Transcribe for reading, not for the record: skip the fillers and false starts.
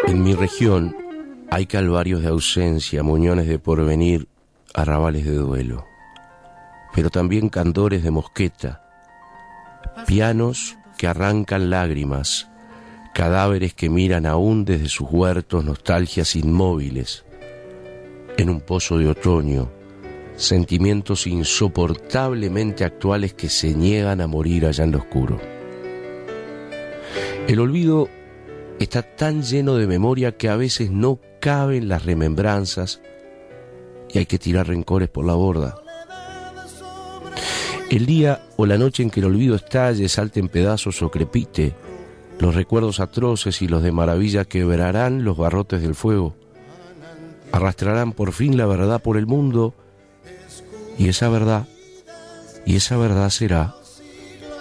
En mi región hay calvarios de ausencia, muñones de porvenir, arrabales de duelo, pero también candores de mosqueta, pianos que arrancan lágrimas, cadáveres que miran aún desde sus huertos nostalgias inmóviles. En un pozo de otoño, sentimientos insoportablemente actuales que se niegan a morir allá en lo oscuro. El olvido está tan lleno de memoria que a veces no caben las remembranzas y hay que tirar rencores por la borda. El día o la noche en que el olvido estalle, salte en pedazos o crepite, los recuerdos atroces y los de maravilla quebrarán los barrotes del fuego, arrastrarán por fin la verdad por el mundo, y esa verdad será